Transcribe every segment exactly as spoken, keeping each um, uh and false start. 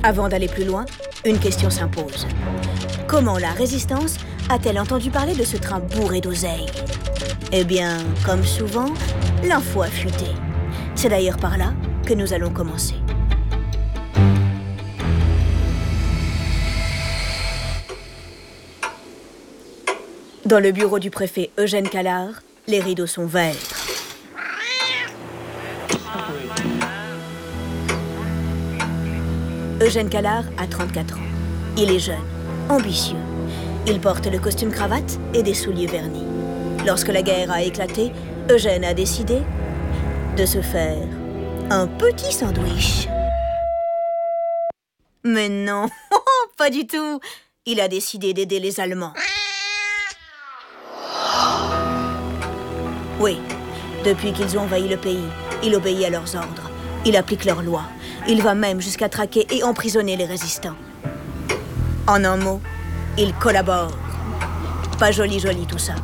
Avant d'aller plus loin, une question s'impose. Comment la Résistance a-t-elle entendu parler de ce train bourré d'oseille? Eh bien, comme souvent, l'info a fuité. C'est d'ailleurs par là que nous allons commencer. Dans le bureau du préfet Eugène Callard, les rideaux sont verts. Eugène Callard a trente-quatre ans. Il est jeune, ambitieux. Il porte le costume cravate et des souliers vernis. Lorsque la guerre a éclaté, Eugène a décidé de se faire un petit sandwich. Mais non, pas du tout. Il a décidé d'aider les Allemands. Oui, depuis qu'ils ont envahi le pays, il obéit à leurs ordres. Il applique leurs lois. Il va même jusqu'à traquer et emprisonner les résistants. En un mot, il collabore. Pas joli joli tout ça.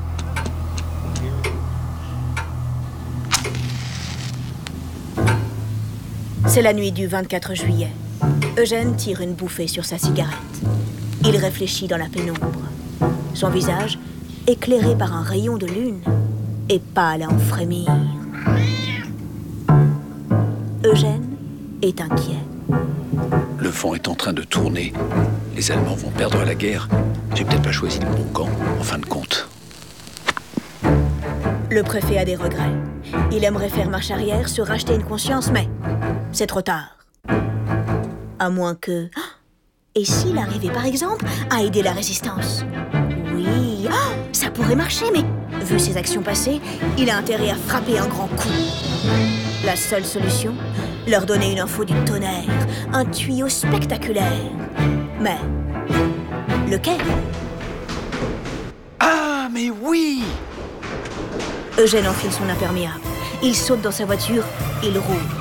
C'est la nuit du vingt-quatre juillet. Eugène tire une bouffée sur sa cigarette. Il réfléchit dans la pénombre. Son visage, éclairé par un rayon de lune, est pâle à en frémir. Eugène est inquiet. Le vent est en train de tourner. Les Allemands vont perdre la guerre. J'ai peut-être pas choisi le bon camp, en fin de compte. Le préfet a des regrets. Il aimerait faire marche arrière, se racheter une conscience, mais c'est trop tard. À moins que... Et s'il arrivait par exemple à aider la Résistance? Oui, ça pourrait marcher, mais vu ses actions passées, il a intérêt à frapper un grand coup. La seule solution, leur donner une info du tonnerre, un tuyau spectaculaire. Mais lequel? Ah, mais oui! Eugène enfile son imperméable. Il saute dans sa voiture, il roule.